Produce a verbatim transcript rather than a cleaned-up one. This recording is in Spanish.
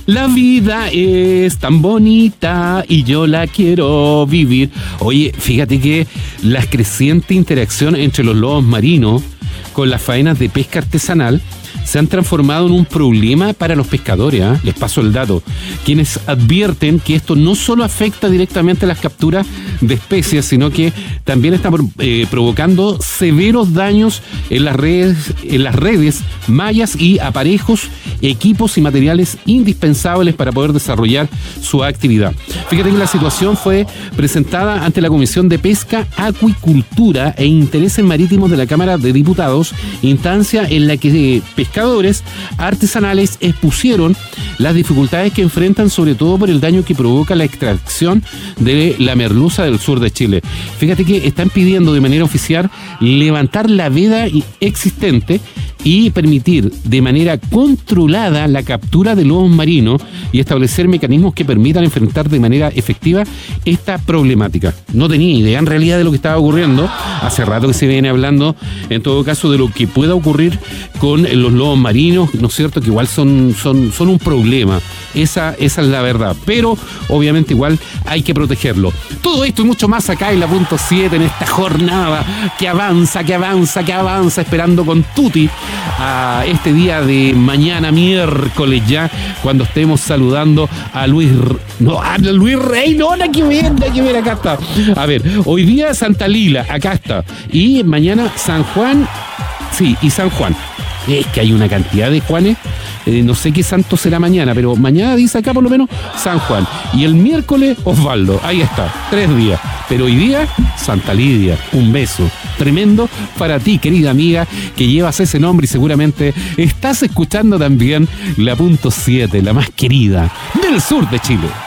La vida es tan bonita y yo la quiero vivir. Oye, fíjate que la creciente interacción entre los lobos marinos con las faenas de pesca artesanal se han transformado en un problema para los pescadores, ¿eh? Les paso el dato. Quienes advierten que esto no solo afecta directamente a las capturas de especies, sino que también está eh, provocando severos daños en las redes, en las redes, mallas y aparejos, equipos y materiales indispensables para poder desarrollar su actividad. Fíjate que la situación fue presentada ante la Comisión de Pesca, Acuicultura e Intereses Marítimos de la Cámara de Diputados, instancia en la que pescadores artesanales expusieron las dificultades que enfrentan, sobre todo por el daño que provoca la extracción de la merluza del sur de Chile. Fíjate que están pidiendo de manera oficial levantar la veda existente y permitir de manera controlada la captura de lobos marinos y establecer mecanismos que permitan enfrentar de manera efectiva esta problemática. No tenía idea en realidad de lo que estaba ocurriendo. Hace rato que se viene hablando, en todo caso, de lo que pueda ocurrir con los lobos marinos, ¿no es cierto? Que igual son, son, son un problema. Esa, esa es la verdad. Pero, obviamente, igual hay que protegerlo. Todo esto y mucho más acá en la punto siete, en esta jornada que avanza, que avanza, que avanza, esperando con tutti a este día de mañana, miércoles ya, cuando estemos saludando a Luis... No, a Luis Rey, no, nada que ver, nada que ver, acá está. A ver, hoy día Santa Lila, acá está. Y mañana San Juan, sí, y San Juan. Es que hay una cantidad de Juanes, eh, no sé qué santo será mañana, pero mañana dice acá por lo menos San Juan. Y el miércoles Osvaldo, ahí está, tres días. Pero hoy día Santa Lidia, un beso tremendo para ti, querida amiga, que llevas ese nombre y seguramente estás escuchando también la punto siete, la más querida del sur de Chile.